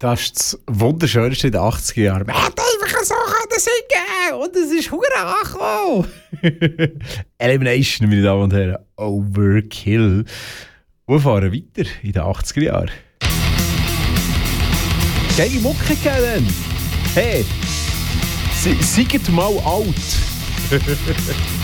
Das ist das Wunderschönste in den 80er Jahren. Man hat einfach so singen und es ist verdammt angekommen. Elimination, meine Damen und Herren. Overkill. Wir fahren weiter in den 80er Jahren. Geile Mucke gegeben. Hey, seid mal alt.